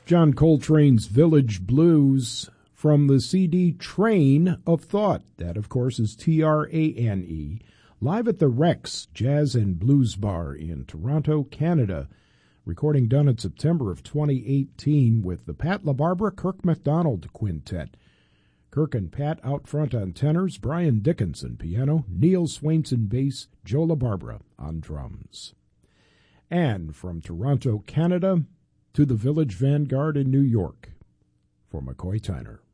John Coltrane's Village Blues from the CD Train of Thought. That, of course, is Trane. Live at the Rex Jazz and Blues Bar in Toronto, Canada. Recording done in September of 2018 with the Pat LaBarbera Kirk MacDonald Quintet. Kirk and Pat out front on tenors, Brian Dickinson piano, Neil Swainson bass, Joe LaBarbera on drums. And from Toronto, Canada, to the Village Vanguard in New York for McCoy Tyner.